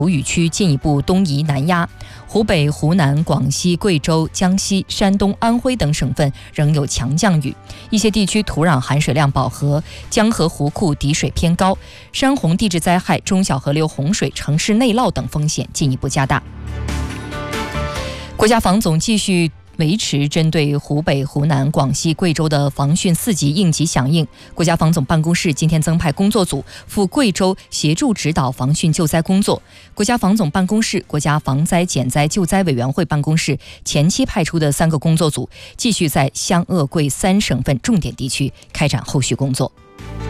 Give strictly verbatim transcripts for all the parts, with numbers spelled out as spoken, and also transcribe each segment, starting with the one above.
雨区进一步东移南压，湖北、湖南、广西、贵州、江西、山东、安徽等省份仍有强降雨，一些地区土壤含水量饱和，江河湖库底水偏高，山洪地质灾害、中小河流洪水、城市内涝等风险进一步加大。国家防总继续维持针对湖北、湖南、广西、贵州的防汛四级应急响应。国家防总办公室今天增派工作组赴贵州协助指导防汛救灾工作。国家防总办公室、国家防灾减灾救灾委员会办公室前期派出的三个工作组，继续在湘鄂贵三省份重点地区开展后续工作。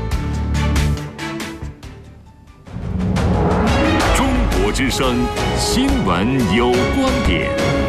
中国之声新闻有观点。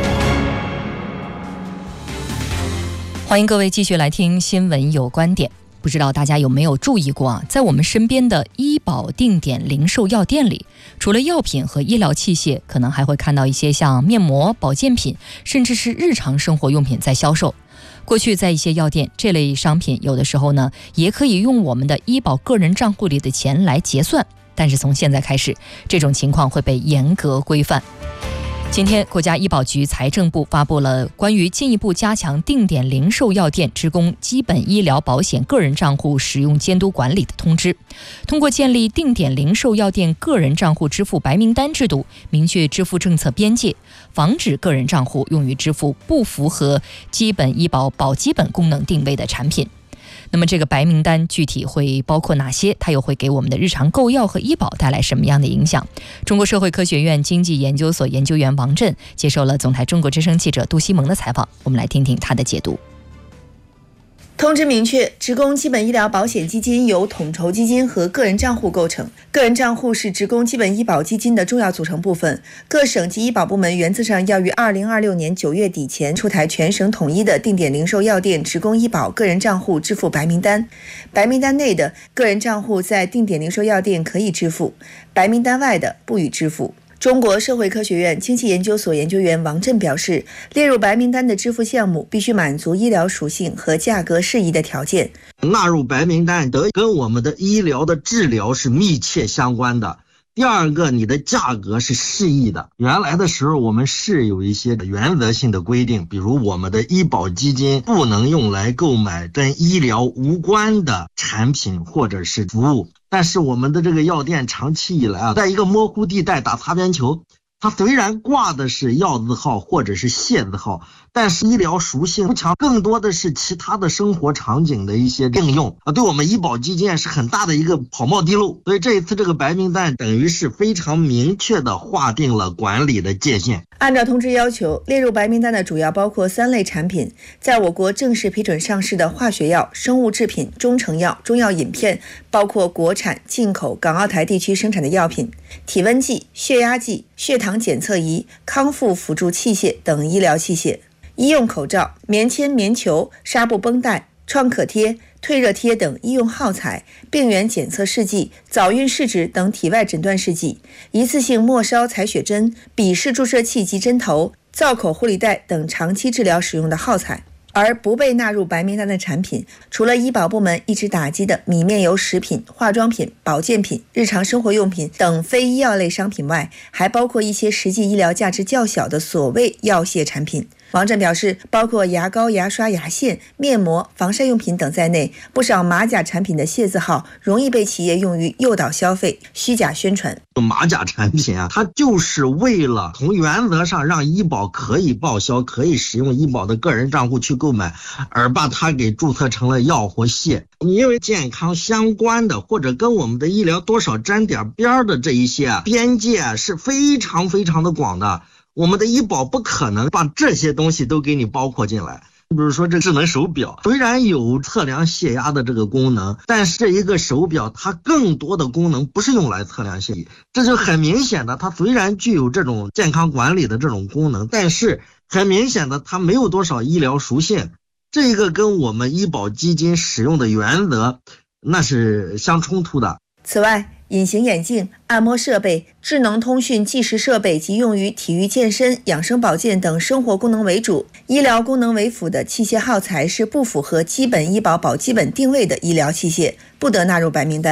欢迎各位继续来听新闻有观点。不知道大家有没有注意过啊，在我们身边的医保定点零售药店里，除了药品和医疗器械，可能还会看到一些像面膜、保健品，甚至是日常生活用品在销售。过去在一些药店，这类商品有的时候呢，也可以用我们的医保个人账户里的钱来结算，但是从现在开始，这种情况会被严格规范。今天，国家医保局、财政部发布了关于进一步加强定点零售药店职工基本医疗保险个人账户使用监督管理的通知。通过建立定点零售药店个人账户支付白名单制度，明确支付政策边界，防止个人账户用于支付不符合基本医保保基本功能定位的产品。那么这个白名单具体会包括哪些？它又会给我们的日常购药和医保带来什么样的影响？中国社会科学院经济研究所研究员王震接受了总台中国之声记者杜西蒙的采访，我们来听听他的解读。 通知明确，职工基本医疗保险基金由统筹基金和个人账户构成，个人账户是职工基本医保基金的重要组成部分。各省级医保部门原则上要于二零二六年九月底前出台全省统一的定点零售药店职工医保个人账户支付白名单。白名单内的个人账户在定点零售药店可以支付，白名单外的不予支付。中国社会科学院经济研究所研究员王震表示，列入白名单的支付项目必须满足医疗属性和价格适宜的条件。 纳入白名单得跟我们的医疗的治疗是密切相关的。第二个，你的价格是适宜的。原来的时候我们是有一些原则性的规定，比如我们的医保基金不能用来购买跟医疗无关的产品或者是服务。但是我们的这个药店长期以来啊，在一个模糊地带打擦边球，它虽然挂的是药字号或者是械字号，但是医疗属性不强，更多的是其他的生活场景的一些应用啊，对我们医保基金是很大的一个跑冒地路。所以这一次这个白名单等于是非常明确的划定了管理的界限。 按照通知要求，列入白名单的主要包括三类产品：在我国正式批准上市的化学药、生物制品、中成药、中药饮片，包括国产、进口、港澳台地区生产的药品；体温计、血压计、血糖检测仪、康复辅助器械等医疗器械；医用口罩、棉签、棉球、纱布绷带、创可贴、退热贴等医用耗材，病原检测试剂、早孕试纸等体外诊断试剂，一次性末梢采血针、笔式注射器及针头、造口护理带等长期治疗使用的耗材。而不被纳入白名单的产品，除了医保部门一直打击的米面油食品、化妆品、保健品、日常生活用品等非医药类商品外，还包括一些实际医疗价值较小的所谓药械产品。王震表示，包括牙膏、牙刷、牙线、面膜、防晒用品等在内，不少马甲产品的械字号容易被企业用于诱导消费、虚假宣传。 马甲产品啊，它就是为了从原则上让医保可以报销、可以使用医保的个人账户去购买，而把它给注册成了药或械。因为健康相关的或者跟我们的医疗多少沾点边的这一些啊，边界啊是非常非常的广的。我们的医保不可能把这些东西都给你包括进来。比如说这智能手表虽然有测量血压的这个功能，但是这一个手表它更多的功能不是用来测量血压，这就很明显的，它虽然具有这种健康管理的这种功能，但是很明显的它没有多少医疗属性，这个跟我们医保基金使用的原则那是相冲突的。 此外，隐形眼镜、按摩设备、智能通讯计时设备及用于体育健身、养生保健等生活功能为主、医疗功能为辅的器械耗材是不符合基本医保保基本定位的医疗器械，不得纳入白名单。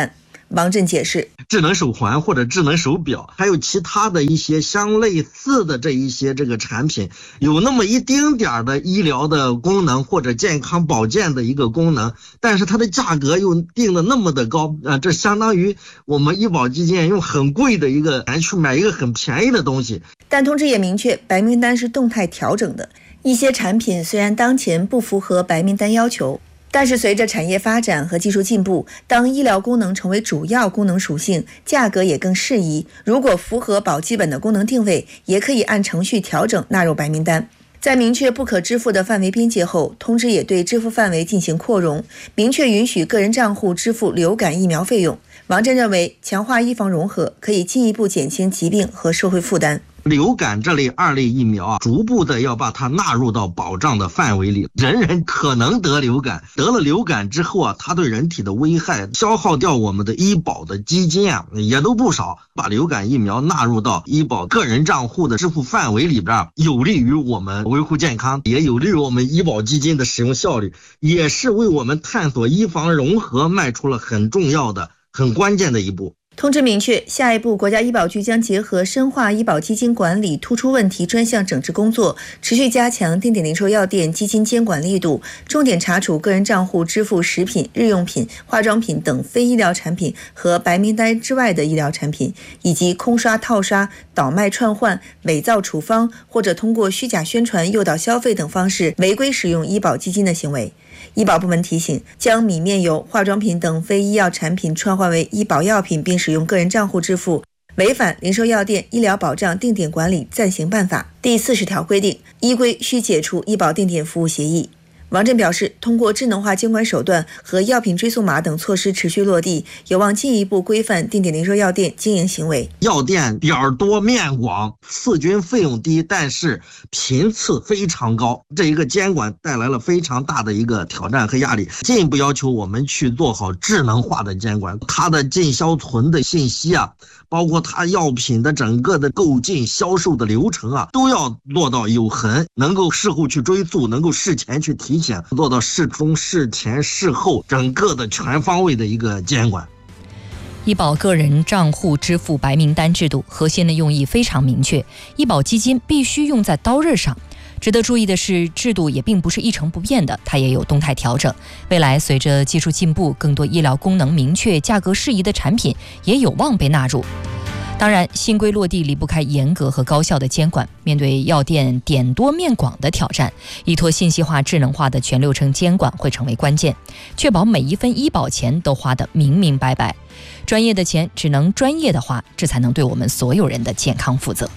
王震解释， 智能手环或者智能手表，还有其他的一些相类似的这一些这个产品，有那么一丁点的医疗的功能或者健康保健的一个功能，但是它的价格又定的那么的高，啊，这相当于我们医保基金用很贵的一个钱去买一个很便宜的东西。 但通知也明确，白名单是动态调整的。一些产品虽然当前不符合白名单要求，但是随着产业发展和技术进步，当医疗功能成为主要功能属性，价格也更适宜。如果符合保基本的功能定位，也可以按程序调整纳入白名单。在明确不可支付的范围边界后，通知也对支付范围进行扩容，明确允许个人账户支付流感疫苗费用。王震认为，强化医防融合可以进一步减轻疾病和社会负担。 流感这类二类疫苗啊，逐步的要把它纳入到保障的范围里，人人可能得流感，得了流感之后啊，它对人体的危害消耗掉我们的医保的基金啊，也都不少。把流感疫苗纳入到医保个人账户的支付范围里边，有利于我们维护健康，也有利于我们医保基金的使用效率，也是为我们探索医防融合迈出了很重要的、很关键的一步。 通知明确，下一步国家医保局将结合深化医保基金管理突出问题专项整治工作，持续加强定点零售药店基金监管力度，重点查处个人账户支付食品、日用品、化妆品等非医疗产品和白名单之外的医疗产品，以及空刷、套刷、倒卖串换、伪造处方或者通过虚假宣传诱导消费等方式违规使用医保基金的行为。医保部门提醒，将米面油、化妆品等非医药产品串换为医保药品并使用个人账户支付，违反零售药店医疗保障定点管理暂行办法第四十条规定，依规需解除医保定点服务协议。王震表示，通过智能化监管手段和药品追溯码等措施持续落地，有望进一步规范定点零售药店经营行为。 药店点儿多面广，次均费用低，但是频次非常高，这一个监管带来了非常大的一个挑战和压力，进一步要求我们去做好智能化的监管，它的进销存的信息啊，包括它药品的整个的购进销售的流程啊，都要做到有痕，能够事后去追溯，能够事前去提醒，做到事中、事前、事后整个的全方位的一个监管。 医保个人账户支付白名单制度核心的用意非常明确，医保基金必须用在刀刃上。值得注意的是，制度也并不是一成不变的，它也有动态调整。未来随着技术进步，更多医疗功能明确、价格适宜的产品也有望被纳入。当然，新规落地离不开严格和高效的监管。面对药店点多面广的挑战，依托信息化、智能化的全流程监管会成为关键，确保每一分医保钱都花得明明白白。专业的钱只能专业的花，这才能对我们所有人的健康负责。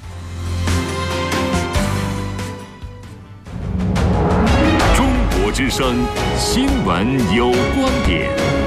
中国之声新闻有观点。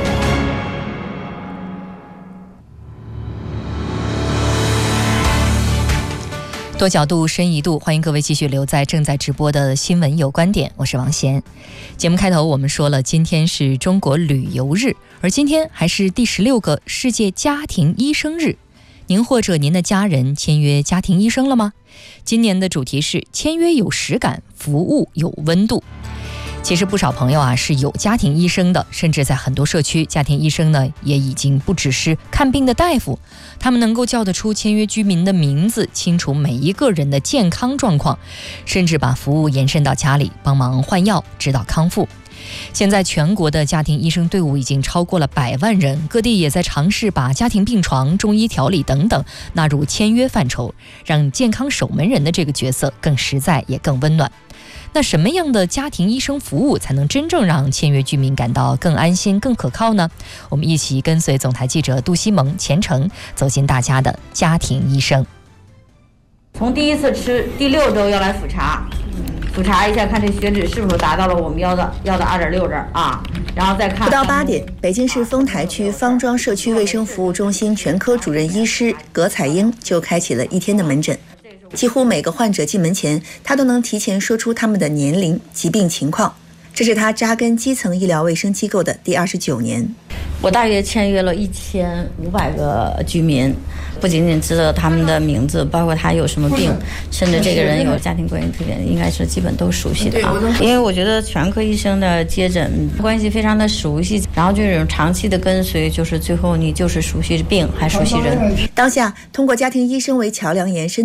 多角度深一度，欢迎各位继续留在正在直播的新闻有观点，我是王贤。节目开头我们说了，今天是中国旅游日，而今天还是第十六个世界家庭医生日。您或者您的家人签约家庭医生了吗？今年的主题是签约有实感，服务有温度。其实不少朋友啊是有家庭医生的，甚至在很多社区，家庭医生呢也已经不只是看病的大夫，他们能够叫得出签约居民的名字，清楚每一个人的健康状况，甚至把服务延伸到家里，帮忙换药，指导康复。现在全国的家庭医生队伍已经超过了百万人，各地也在尝试把家庭病床、中医调理等等纳入签约范畴，让健康守门人的这个角色更实在也更温暖。那什么样的家庭医生服务才能真正让签约居民感到更安心、更可靠呢？我们一起跟随总台记者杜西蒙、钱程走进大家的家庭医生。 从第一次吃第六周要来复查，复查一下看这血脂是否达到了我们要的要的二点六这儿啊，然后再看。 不到八点，北京市丰台区方庄社区卫生服务中心全科主任医师葛彩英就开启了一天的门诊。几乎每个患者进门前，他都能提前说出他们的年龄、疾病情况。 这是他扎根基层医疗卫生机构的第二十九年。 我大约签约了一千五百个居民，不仅仅知道他们的名字，包括他有什么病，甚至这个人有家庭关系特点，应该是基本都熟悉的啊。因为我觉得全科医生的接诊关系非常的熟悉，然后这种长期的跟随，就是最后你就是熟悉病还熟悉人。 当下通过家庭医生为桥梁延伸